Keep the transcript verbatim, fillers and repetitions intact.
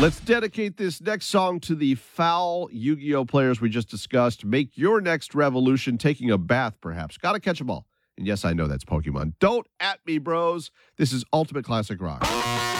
Let's dedicate this next song to the foul Yu-Gi-Oh players we just discussed. Make your next revolution taking a bath, perhaps. Gotta catch 'em all. And yes, I know that's Pokemon. Don't at me, bros. This is Ultimate Classic Rock.